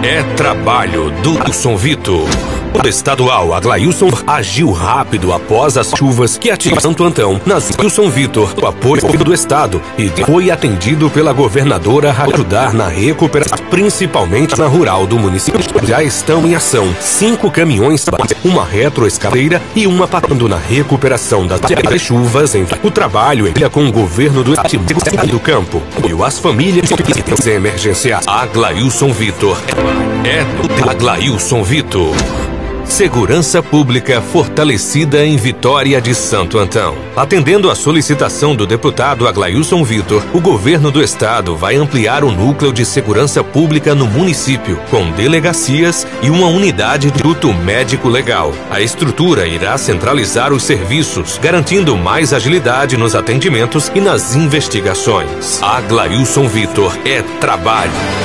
É trabalho do Aglailson Vitor. O estadual Aglailson agiu rápido após as chuvas que atingiram Santo Antão. Aglailson Vitor, o apoio do estado, e foi atendido pela governadora a ajudar na recuperação, principalmente na rural do município. Já estão em ação 5 caminhões, uma retroescavadeira e uma patando na recuperação das chuvas. O trabalho é com o governo do estado do campo e as famílias emergenciais. Aglailson Vitor. É do Aglailson Vitor. Segurança Pública fortalecida em Vitória de Santo Antão. Atendendo à solicitação do deputado Aglailson Vitor, o governo do estado vai ampliar o núcleo de segurança pública no município, com delegacias e uma unidade de Instituto Médico Legal. A estrutura irá centralizar os serviços, garantindo mais agilidade nos atendimentos e nas investigações. Aglailson Vitor é trabalho.